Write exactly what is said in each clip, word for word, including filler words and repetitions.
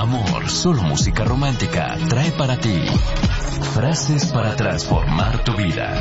Amor, solo música romántica trae para ti frases para transformar tu vida.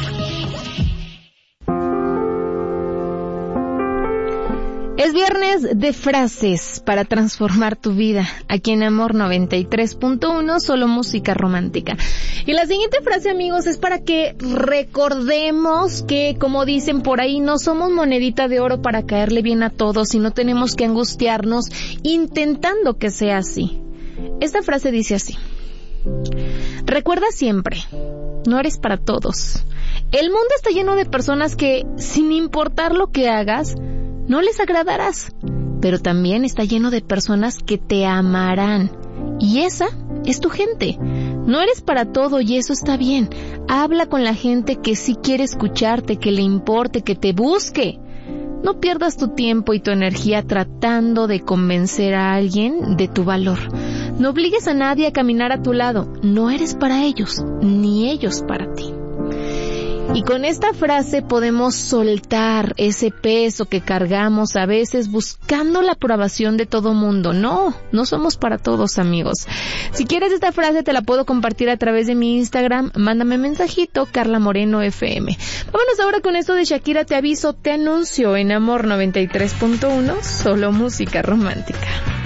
Es viernes de frases para transformar tu vida, aquí en Amor noventa y tres punto uno, solo música romántica. Y la siguiente frase, amigos, es para que recordemos que, como dicen por ahí, no somos monedita de oro para caerle bien a todos y no tenemos que angustiarnos intentando que sea así. Esta frase dice así: recuerda siempre, no eres para todos. El mundo está lleno de personas que, sin importar lo que hagas, no les agradarás, pero también está lleno de personas que te amarán, y esa es tu gente. No eres para todo y eso está bien. Habla con la gente que sí quiere escucharte, que le importe, que te busque. No pierdas tu tiempo y tu energía tratando de convencer a alguien de tu valor. No obligues a nadie a caminar a tu lado. No eres para ellos, ni ellos para ti. Y con esta frase podemos soltar ese peso que cargamos a veces buscando la aprobación de todo mundo. No, no somos para todos, amigos. Si quieres esta frase te la puedo compartir a través de mi Instagram. Mándame mensajito, Carla Moreno F M. Vámonos ahora con esto de Shakira, Te Aviso, Te Anuncio en Amor noventa y tres punto uno, solo música romántica.